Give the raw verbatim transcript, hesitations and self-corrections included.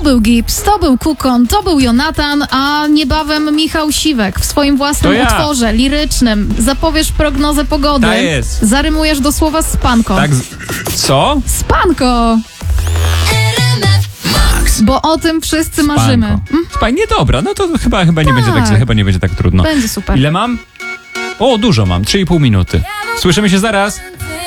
był Gibbs, to był Kukon, to był Jonatan, a niebawem Michał Siwek w swoim własnym To ja. utworze lirycznym. Zapowiesz prognozę pogody. Tak jest. Zarymujesz do słowa spanko. Tak, z... co? Spanko! Bo o tym wszyscy marzymy. Mm, Fajnie, dobra, no to chyba, chyba, nie Tak. będzie tak, źle, chyba nie będzie tak trudno. Będzie super. Ile mam? O, dużo mam, trzy i pół minuty. Słyszymy się zaraz.